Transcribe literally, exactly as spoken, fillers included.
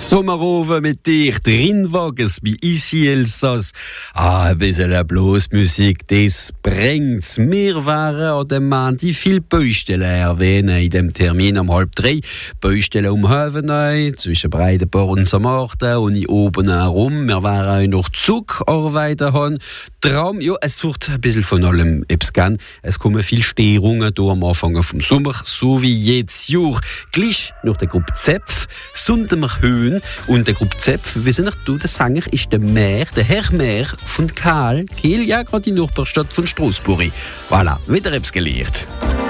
Sommeroven mit dir drinwagens bei Ici Elsass. Ah, ein bisschen Bluesmusik, das bringt's. Wir waren an dem Montag viele Baustellen erwähnen in dem Termin um halb drei. Baustellen um Höveneu, zwischen Breitenbach und Samarten und hier oben herum. Wir waren auch noch Zugarbeiten haben. Traum, ja, es wird ein bisschen von allem etwas gehen. Es kommen viele Störungen hier am Anfang vom Sommer, so wie jedes Jahr. Gleich nach der Gruppe Zepf sunden wir Höhen. Und der Gruppe Zepf, wissen Sie, du, der Sänger ist der Meer, der Herr Meer von Kahl. Kiel, ja, gerade die Nachbarstadt von Straßburg. Voilà, wieder etwas gelernt.